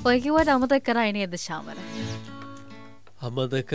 ඔය කිව්වට අමතක කරයි නේද ශාමර? අමතක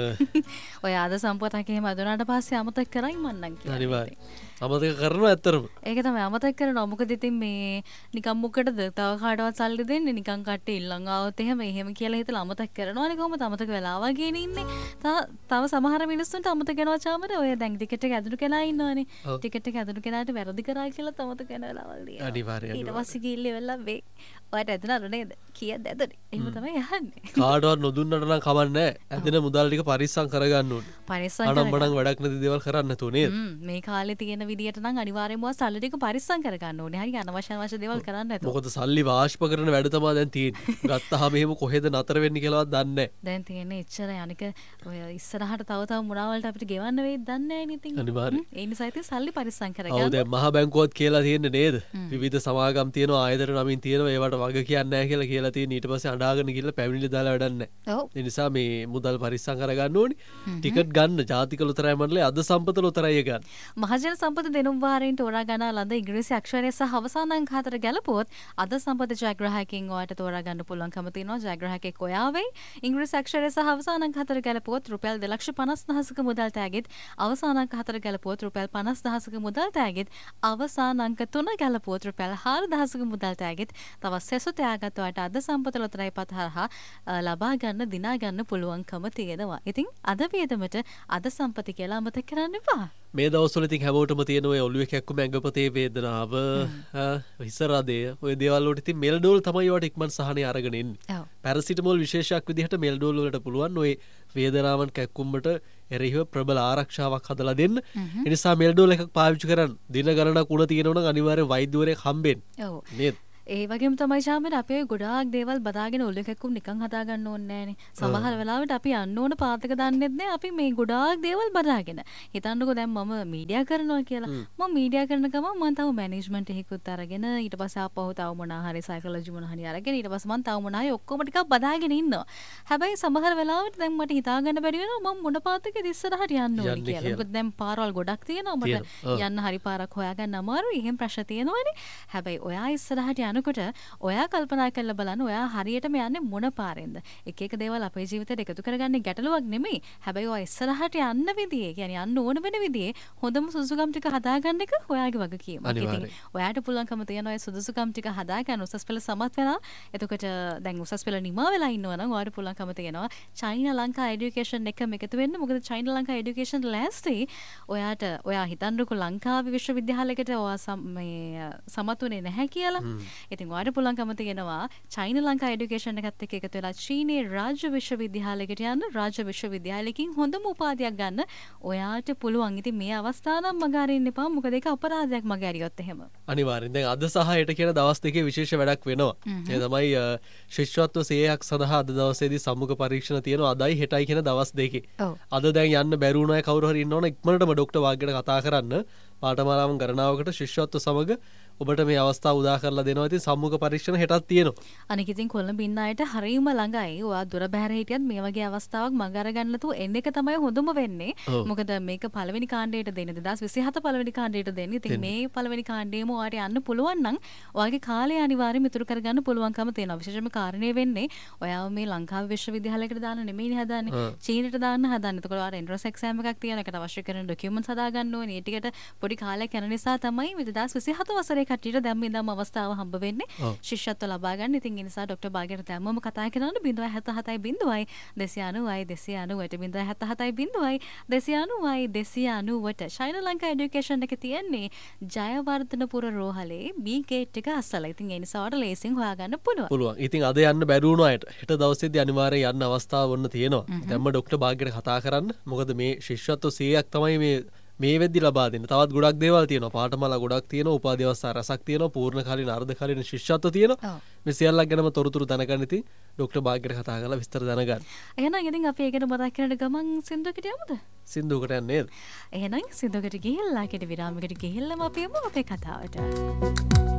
ඔය ආද සම්පතක් එහෙම අදුනාට පස්සේ අමතක කරයි මන්නම් කියන්නේ. අනිවාර්යයෙන්. අමතක කරනවා ඇත්තරම. ඒක තමයි අමතක කරනවා. මොකද ඉතින් මේ නිකන් මොකටද තව කාටවත් සල්ලි දෙන්නේ නිකන් කට්ටිය ඉල්ලන් ආවොත් එහෙම කියලා හිතලා අමතක කරනවානේ කොහොමද අමතක වෙලා වගේනේ ඉන්නේ. තව සමහර මිනිස්සුන්ට අමතක වෙනවා චාමර. ඔය දැන් ටිකට් එක ඇදුණු කෙනා ඉන්නවනේ. ටිකට් එක ඇදුණු කෙනාට වැරදි කරා කියලා අමතක වෙන වෙලාවල් තියෙනවා. අනිවාර්යයෙන්. ඊට පස්සේ ගිහිල්ලා වෙලා වේ. ඔයාට ඇදුණාද නේද? කීයද ඇදුනේ? එහෙම තමයි යහන්නේ. කාටවත් නොදුන්නට නම් කමන්නේ නැහැ. ඇදෙන මුදල් ටික පරිස්සම් කරගන්න ඕනේ. පරිස්සම් අනම්මනම් වැඩක් නැති දේවල් කරන්න නැතුව නේද? මේ කාලේ තියෙන විදියට නම් අනිවාර්යයෙන්ම සල්ලි ටික පරිස්සම් කරගන්න ඕනේ. හරි අනවශ්‍ය දේවල් කරන්න නැතුව. මොකද සල්ලි වාෂ්ප කරන වැඩ තමයි දැන් තියෙන්නේ. ගත්තාම එහෙම කොහෙද නතර වෙන්නේ කියලාවත් දන්නේ නැහැ. දැන් තියෙන්නේ එච්චරයි. අනික ඔය ඉස්සරහට තව මොනවා වලට අපිට ගෙවන්න වෙයිද දන්නේ නැහැ නේ ඉතින්. අනිවාර්යයෙන්. ඒ නිසා ඉතින් සල්ලි පරිස්සම් කරගන්න. ඔව් දැන් මහ බැංකුවත් කියලා තියෙන්නේ නේද? විවිධ සමාගම් තියෙනවා ආයතන නමින් තියෙනවා ඒවට වග කියන්නේ නැහැ කියලා තියෙන ඊට පස්සේ අඬාගෙන ගිහලා පැමිණිලි දාලා වැඩක් නැහැ. ඒ නිසා මේ මුදල් පරිස්සම් කරගන්න ඕනේ. ටිකට් ගන්න ජාතික ලොතරැයි මණ්ඩලය අද සම්පත ලොතරැයි ගන්න. මහජන සම්පත දෙනුම් වාරයෙන් තෝරා ගන්නා ලද ඉංග්‍රීසි අක්ෂරය සහ අවසාන අංක 4 ගැලපුවොත් අද සම්පත ජයග්‍රාහකයන් ඔයාට තෝරා ගන්න පුළුවන්කම තියෙනවා. ජයග්‍රාහකෙක් ඔයා වෙයි. ඉංග්‍රීසි අක්ෂරය සහ අවසාන අංක 4 ගැලපුවොත් රුපියල් 2,50,000ක මුදල් තෑගිත් අවසාන අංක 4 ගැලපුවොත් රුපියල් 50,000ක මුදල් තෑගිත් අවසාන අංක 3 ගැලපුවොත් රුපියල් 4,000ක මුදල් තෑගිත් තවත් සෙසු තෑගත් ඔයාට අද සම්පත ලොතරැයි පත හරහා ලබා ගන්න දිනා ගන්න පුළුවන්කම තියෙනවා. ඉතින් අද වියදමට අද සම්පති කියලා අමතක කරන්න එපා. මේ දවස්වල ඉතින් හැමෝටම තියෙන ඔය ඔළුවේ කැක්කුම ඇඟපතේ වේදනාව හිසරදේ ඔය දේවල් වලට ඉතින් මෙල්ඩෝල් තමයි ඒවට ඉක්මන් සහනේ අරගෙන ඉන්නේ. පැරසිටමෝල් විශේෂයක් විදිහට මෙල්ඩෝල් වලට පුළුවන් ඔය වේදනාවන් කැක්කුම්බට එරෙහිව ප්‍රබල ආරක්ෂාවක් හදලා දෙන්න. ඒ නිසා මෙල්ඩෝල් එකක් පාවිච්චි කරන්න. දින ගණනක් උණ තියෙනවා නම් අනිවාර්යෙන් වෛද්‍යවරයෙක් හම්බෙන්න. ඔව්. නේද? ඒ වගේම තමයි ශාමර අපි ගොඩාක් දේවල් බදාගෙන ඔළුව කැක්කුම් නිකන් හදාගන්න ඕනේ නෑනේ. සමහර වෙලාවට අපි යන්න ඕන පාතක දන්නෙත් නෑ. අපි මේ ගොඩාක් දේවල් බදාගෙන. හිතන්නකෝ දැන් මම මීඩියා කරනවා කියලා. මම මීඩියා කරන ගමන් මම තව මැනේජ්මන්ට් එකකුත් අරගෙන ඊට පස්සේ ආපහු තව මොනවා හරි සයිකොලොජි මොනවා හරි අරගෙන ඊට පස්සේ මම තව මොනවා හරි ඔක්කොම ටිකක් බදාගෙන ඉන්නවා. හැබැයි සමහර වෙලාවට දැන් මට හිතාගන්න බැරි වෙනවා මම මොන පාතකද ඉස්සරහට යන්න ඕනේ කියලා. මොකද දැන් පාරවල් ගොඩක් තියෙනවා. මට යන්න හරි පාරක් හොයාගන්න අමාරුයි. එහෙම ප්‍රශ්න තියෙනවනේ. හැබැයි ඔයා ඉස්සරහට යනකොට ඔයා කල්පනා කරලා බලන්න ඔයා හරියටම යන්නේ මොන පාරෙන්ද? එක එක දේවල් අපේ ජීවිතේට එකතු කරගන්නේ ගැටලුවක් නෙමෙයි. හැබැයි ඔයා ඉස්සරහට යන්න විදියේ, කියන්නේ යන්න ඕන වෙන විදියේ හොඳම සුදුසුකම් ටික හදාගන්න එක ඔයාගේ වගකීමක්. ඉතින් ඔයාට පුළුවන්කම තියෙන ඔය සුදුසුකම් ටික හදාගන්න උසස් පෙළ සමත් වෙලා. එතකොට දැන් උසස් පෙළ නිමා වෙලා ඉන්නවා නම් ඔයාට පුළුවන්කම තියෙනවා චයිනා ලංකා එඩියුකේෂන් එකම එකතු වෙන්න. මොකද චයිනා ලංකා එඩියුකේෂන් ලෑස්ති ඔයාට ඔයා හිතන්නකෝ ලංකාවේ විශ්වවිද්‍යාලයකට ඔයා මේ සමතුනේ නැහැ කියලා. ඉතින් ඔයාට පුළුවන්කම තියෙනවා චයිනා ලංකා එඩියුකේෂන් එකත් එක්ක එකතු වෙලා චීනයේ රාජ්‍ය විශ්වවිද්‍යාලයකට යන්න. රාජ්‍ය විශ්වවිද්‍යාලයකින් හොඳම උපාධියක් ගන්න ඔයාට පුළුවන්. ඉතින් මේ අවස්ථාව නම් මග අරින්න එපා. මොකද ඒක අපරාධයක් මග ඇරියොත් එහෙම. අනිවාර්යෙන්. දැන් අද සහ හෙට කියන දවස් දෙකේ විශේෂ වැඩක් වෙනවා. ඒ තමයි ශිෂ්‍යත්ව සේයක් සඳහා අද දවසේදී සම්මුඛ පරීක්ෂණ තියෙනවා. අදයි හෙටයි කියන දවස් දෙකේ. අද දැන් යන්න බැරි වුණා කවුරු හරි ඉන්නවනේ ඉක්මනටම ડોක්ටර් වාග්ගට කතා කරන්න. පාඨමාලාවන් ගණනාවකට ශිෂ්‍යත්ව සමග ඔබට මේ අවස්ථාව උදා කරලා දෙනවා. ඉතින් සම්මුඛ පරීක්ෂණ හෙටත් තියෙනවා. අනික ඉතින් කොළඹ ඉන්න අයට හරියම ළඟයි. ඔයා දුර බැහැර හිටියත් මේ වගේ අවස්ථාවක් මග අරගන්න නැතුව එන්න එක තමයි හොඳම වෙන්නේ. මොකද මේක පළවෙනි කාණ්ඩයට දෙන 2027 පළවෙනි කාණ්ඩයට දෙන්නේ. ඉතින් මේ පළවෙනි කාණ්ඩේම ඔයාට යන්න පුළුවන් නම් ඔයාගේ කාලය අනිවාර්යයෙන්ම ඉතුරු කරගන්න පුළුවන්කම තියෙනවා. විශේෂයෙන්ම කාරණේ වෙන්නේ ඔයාව මේ ලංකාවේ විශ්වවිද්‍යාලයකට දාන්න නෙමෙයිනේ හදාන්නේ. චීනෙට දාන්න හදාන්නේ. එතකොට ඔයාට එන්ට්‍රන්ස් එක්සෑම් එකක් තියෙන එකට අවශ්‍ය කරන ඩොකියුමන්ට්ස් හදාගන්න ඕනේ. ඒ ටිකට පොඩි කාලයක් යන නිසා තමයි 2027 වසරේ කට්ටියට දැන් මේ ඉඳන්ම අවස්ථාව හම්බ වෙන්නේ ශිෂ්‍යත්ව ලබා ගන්න. ඉතින් ඒ නිසා ડોક્ટર බාගට දැම්මම කතා කරනවා 077 290ට ශෛල ලංකා එඩියුකේෂන් එක තියෙන්නේ ජයවර්ධනපුර රෝහලේ B ගේට් එක අස්සල. ඉතින් ඒ නිසා ඔයාලට ලේසියෙන් හොයාගන්න පුළුවන්. ඉතින් අද යන්න බැරි වුණා අයට හෙට දවසේදී අනිවාර්යයෙන් යන්න අවස්ථාව වන්න තියෙනවා. දැන්ම ડોક્ટર බාගට කතා කරන්න. මොකද මේ ශිෂ්‍යත්ව 100ක් තමයි මේ වෙද්දි ලබා දෙන්න. තවත් ගොඩක් දේවල් තියෙනවා. පාඨමාලා ගොඩක් තියෙනවා. උපාධි අවස්ථා රසක් තියෙනවා. පූර්ණ කාලීන අර්ධ කාලීන ශිෂ්‍යත්ව තියෙනවා. මේ සියල්ලක් ගැනම තොරතුරු දැනගන්න ඉතින් ડોક્ટર බාග්ගට කතා කරලා විස්තර දැනගන්න. එහෙනම් ඉතින් අපි ඒකට මතක් කරන ගමන් සින්දුවකට යමුද? සින්දුවකට යන්නේ නේද? එහෙනම් සින්දුවකට ගිහිල්ලා කෙටි විරාමයකට ගිහිල්ලාම අපි යමු අපේ කතාවට.